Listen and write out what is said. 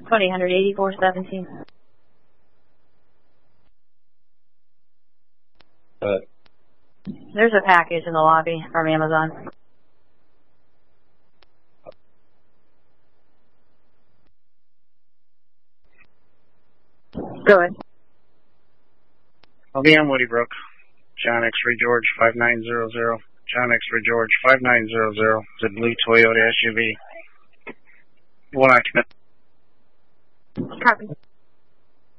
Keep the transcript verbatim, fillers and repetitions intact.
twenty hundred eighty-four seventeen. Uh, There's a package in the lobby from Amazon. Go ahead. Okay, I'm Woody Brook. John X-Ray George, five nine zero zero. John X-Ray George, five nine zero zero. It's a blue Toyota S U V. One occupant. Copy.